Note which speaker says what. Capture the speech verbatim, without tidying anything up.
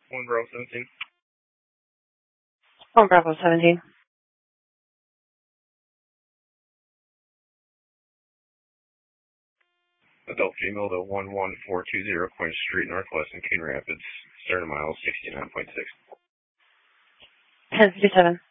Speaker 1: one Bravo seventeen.
Speaker 2: one Bravo seventeen.
Speaker 1: Adult female to one one four two zero Queen Street Northwest in Coon Rapids. Start a mile sixty-nine point six.
Speaker 2: ten fifty-seven.